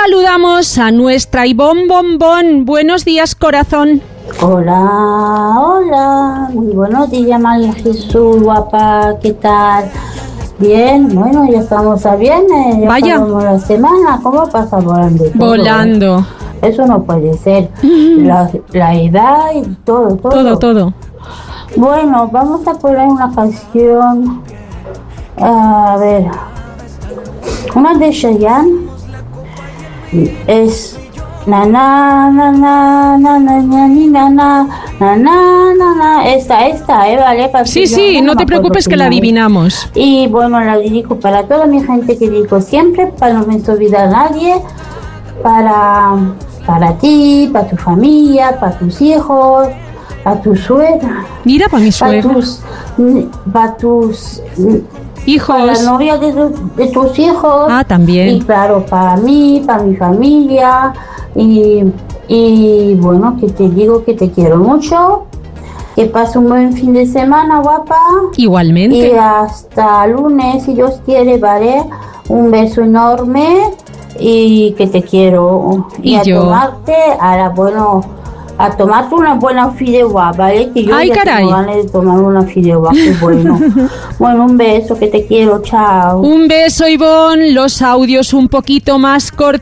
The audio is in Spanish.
saludamos a nuestra Ivonne Bombón. Buenos días, corazón. Hola, muy buenos días, María Jesús, guapa, ¿qué tal? Bien, bueno, ya estamos a viernes, ya Vaya. acabamos la semana, ¿cómo pasa volando? Volando. Eso no puede ser, la edad y todo. Todo. Bueno, vamos a poner una canción, a ver, una de Chayanne, es na na na na na na na na na na na na, esta, vale. Sí, no te preocupes que la adivinamos. Y bueno, la dedico para toda mi gente que digo siempre, para no me olvidar a nadie, para ti, para tu familia, para tus hijos, para tu suegra. Mira, para mi suegra. Para tus hijos. Para la novia de tus hijos. Ah, también. Y claro, para mí, para mi familia. Y bueno, que te digo que te quiero mucho. Que pases un buen fin de semana, guapa. Igualmente. Y hasta lunes, si Dios quiere, ¿vale? Un beso enorme y que te quiero. Y a yo. Tomarte, ahora bueno, a tomarte una buena fideuá, ¿vale? Que yo ya tengo ganas de tomar una fideuá, qué bueno. Bueno, un beso, que te quiero, chao. Un beso, Ivonne. Los audios un poquito más cortos.